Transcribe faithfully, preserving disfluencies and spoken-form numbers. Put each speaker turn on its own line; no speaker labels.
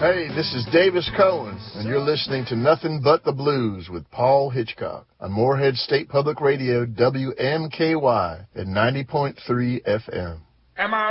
Hey, this is Davis Cohen, and you're listening to Nothing But the Blues with Paul Hitchcock on Morehead State Public Radio, W M K Y, at ninety point three F M.
Am I